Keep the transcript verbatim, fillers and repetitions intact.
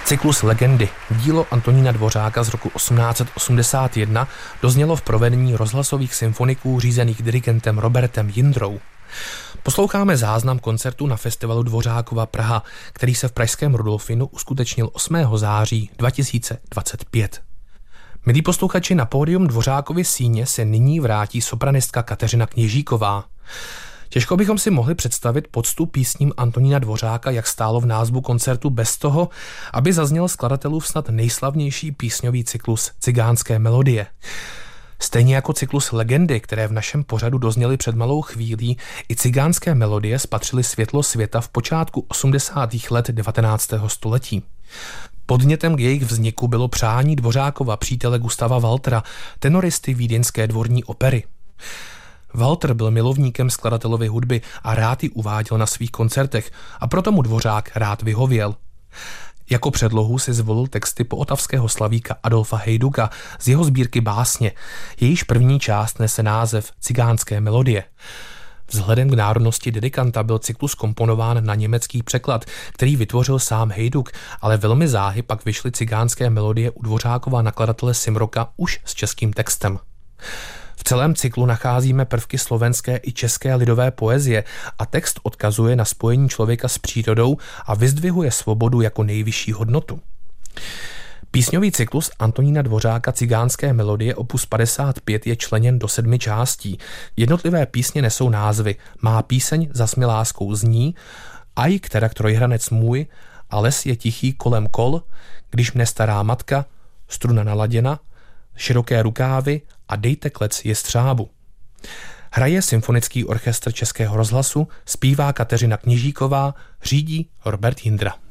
Cyklus Legendy, dílo Antonína Dvořáka z roku osmnáct osmdesát jedna, doznělo v provedení rozhlasových symfoniků řízených dirigentem Robertem Jindrou. Posloucháme záznam koncertu na festivalu Dvořákova Praha, který se v pražském Rudolfinu uskutečnil osmého září dva tisíce dvacet pět. Milí posluchači, na pódium Dvořákovy síně se nyní vrátí sopranistka Kateřina Kněžíková. Těžko bychom si mohli představit poctu písním Antonína Dvořáka, jak stálo v názvu koncertu, bez toho, aby zazněl skladatelův snad nejslavnější písňový cyklus Cigánské melodie. Stejně jako cyklus Legendy, které v našem pořadu dozněly před malou chvílí, i Cigánské melodie spatřily světlo světa v počátku osmdesátých let devatenáctého století. Podnětem k jejich vzniku bylo přání Dvořákova přítele Gustava Waltera, tenoristy vídeňské dvorní opery. Walter byl milovníkem skladatelovy hudby a rád ji uváděl na svých koncertech, a proto mu Dvořák rád vyhověl. Jako předlohu si zvolil texty pootavského slavíka Adolfa Hejduka z jeho sbírky básně. Jejíž první část nese název Cigánské melodie. Vzhledem k národnosti dedikanta byl cyklus komponován na německý překlad, který vytvořil sám Hejduk, ale velmi záhy pak vyšly Cigánské melodie u Dvořákova nakladatele Simroka už s českým textem. V celém cyklu nacházíme prvky slovenské i české lidové poezie a text odkazuje na spojení člověka s přírodou a vyzdvihuje svobodu jako nejvyšší hodnotu. Písňový cyklus Antonína Dvořáka Cigánské melodie opus padesát pět je členěn do sedmi částí. Jednotlivé písně nesou názvy Má píseň zas mi láskou zní, Aj kterak trojhranec můj, A les je tichý kolem kol, Když mne stará matka, Struna naladěna, Široké rukávy a Dejte klec jestřábu. Hraje Symfonický orchestr Českého rozhlasu, zpívá Kateřina Kněžíková, řídí Robert Jindra.